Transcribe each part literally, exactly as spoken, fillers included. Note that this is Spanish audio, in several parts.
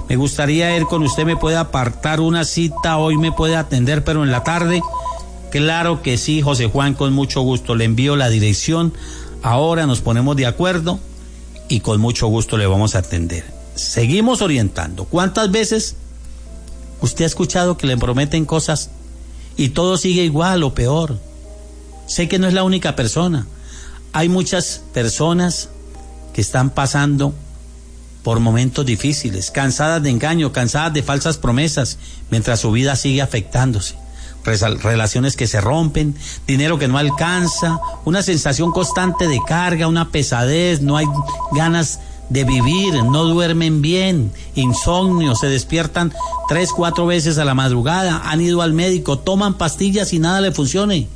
Me gustaría ir con usted, me puede apartar una cita, hoy me puede atender, pero en la tarde. Claro que sí, José Juan, con mucho gusto. Le envío la dirección, ahora nos ponemos de acuerdo y con mucho gusto le vamos a atender. Seguimos orientando. ¿Cuántas veces usted ha escuchado que le prometen cosas y todo sigue igual o peor? Sé que no es la única persona. Hay muchas personas que están pasando por momentos difíciles, cansadas de engaño, cansadas de falsas promesas, mientras su vida sigue afectándose. Relaciones que se rompen, dinero que no alcanza, una sensación constante de carga, una pesadez, no hay ganas de vivir, no duermen bien, insomnio, se despiertan tres, cuatro veces a la madrugada, han ido al médico, toman pastillas y nada le funcione.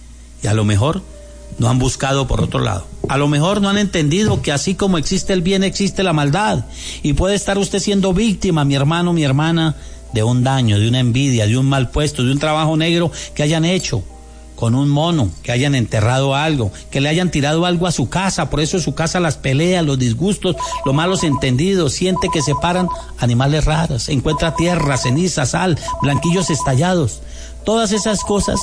Y a lo mejor no han buscado por otro lado. A lo mejor no han entendido que así como existe el bien, existe la maldad. Y puede estar usted siendo víctima, mi hermano, mi hermana, de un daño, de una envidia, de un mal puesto, de un trabajo negro que hayan hecho con un mono, que hayan enterrado algo, que le hayan tirado algo a su casa, por eso su casa las peleas, los disgustos, los malos entendidos, siente que se paran animales raros, encuentra tierra, ceniza, sal, blanquillos estallados. Todas esas cosas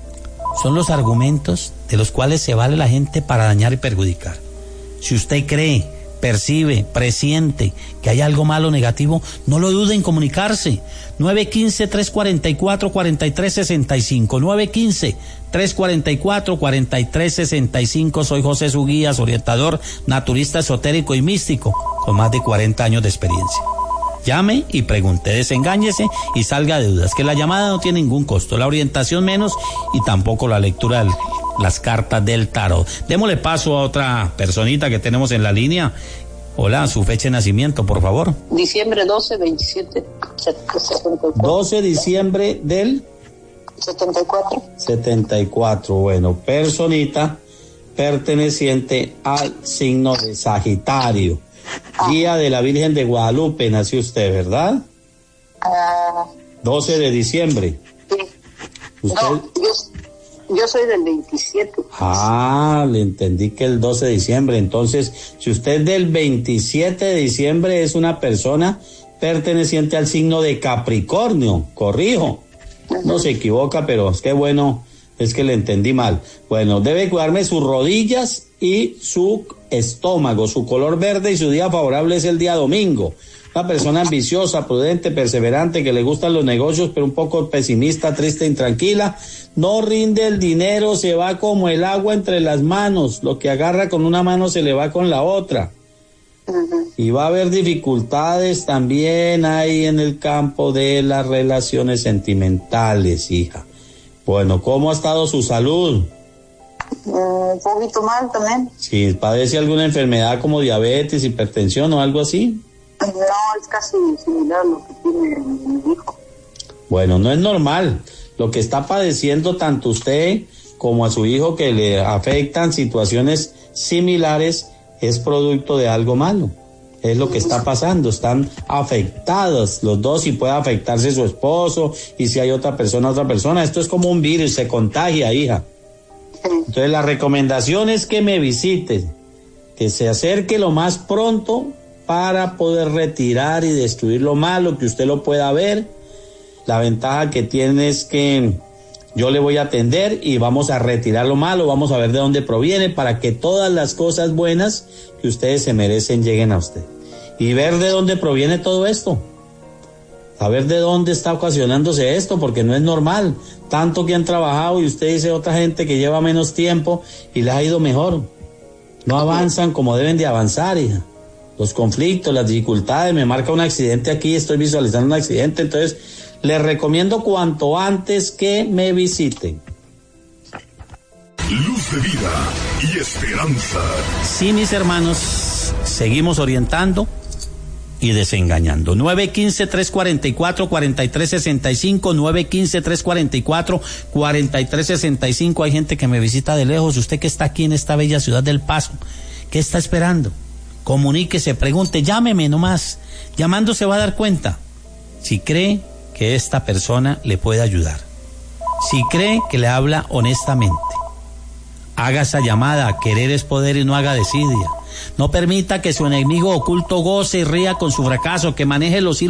son los argumentos de los cuales se vale la gente para dañar y perjudicar. Si usted cree, percibe, presiente que hay algo malo, negativo, no lo dude en comunicarse. nueve uno cinco, tres cuatro cuatro, cuatro tres seis cinco, nueve uno cinco, tres cuatro cuatro, cuatro tres seis cinco. Soy José Suguías, orientador, naturista esotérico y místico, con más de cuarenta años de experiencia. Llame y pregunte, desengáñese y salga de dudas, que la llamada no tiene ningún costo, la orientación menos y tampoco la lectura de las cartas del tarot. Démosle paso a otra personita que tenemos en la línea. Hola, su fecha de nacimiento, por favor. Diciembre doce, veintisiete, setenta y cuatro. doce de diciembre del setenta y cuatro. setenta y cuatro, bueno, personita perteneciente al signo de Sagitario. Ah. Día de la Virgen de Guadalupe nació usted, ¿verdad? Ah. doce de diciembre. Sí. ¿Usted? No, yo, yo soy del veintisiete. Ah, le entendí que el doce de diciembre. Entonces, si usted es del veintisiete de diciembre, es una persona perteneciente al signo de Capricornio, corrijo. Uh-huh. No se equivoca, pero es que bueno, es que le entendí mal. Bueno, debe cuidarme sus rodillas y su estómago, su color verde, y su día favorable es el día domingo. Una persona ambiciosa, prudente, perseverante, que le gustan los negocios, pero un poco pesimista, triste, intranquila. No rinde el dinero, se va como el agua entre las manos. Lo que agarra con una mano se le va con la otra. Uh-huh. Y va a haber dificultades también ahí en el campo de las relaciones sentimentales, hija. Bueno, ¿cómo ha estado su salud? Un poquito mal también. Sí, ¿padece alguna enfermedad como diabetes, hipertensión o algo así? No, es casi similar a lo que tiene mi hijo. Bueno, no es normal. Lo que está padeciendo tanto usted como a su hijo, que le afectan situaciones similares, es producto de algo malo. Es lo que está pasando, están afectados los dos, y puede afectarse su esposo, y si hay otra persona, otra persona. Esto es como un virus, se contagia, hija. Entonces la recomendación es que me visite, que se acerque lo más pronto para poder retirar y destruir lo malo, que usted lo pueda ver. La ventaja que tiene es que yo le voy a atender y vamos a retirar lo malo, vamos a ver de dónde proviene, para que todas las cosas buenas que ustedes se merecen lleguen a usted. Y ver de dónde proviene todo esto. Saber de dónde está ocasionándose esto, porque no es normal. Tanto que han trabajado, y usted dice otra gente que lleva menos tiempo y les ha ido mejor. No avanzan como deben de avanzar, hija. Los conflictos, las dificultades, me marca un accidente aquí, estoy visualizando un accidente, entonces les recomiendo cuanto antes que me visiten. Luz de vida y esperanza. Sí, mis hermanos, seguimos orientando y desengañando. nueve uno cinco, tres cuatro cuatro, cuatro tres seis cinco, nueve uno cinco, tres cuatro cuatro, cuatro tres seis cinco. Hay gente que me visita de lejos. Usted que está aquí en esta bella ciudad del Paso, ¿qué está esperando? Comuníquese, pregunte, llámeme nomás. Llamando se va a dar cuenta si cree que esta persona le puede ayudar, si cree que le habla honestamente. Haga esa llamada. Querer es poder y no haga desidia. No permita que su enemigo oculto goce y ría con su fracaso, que maneje los hilos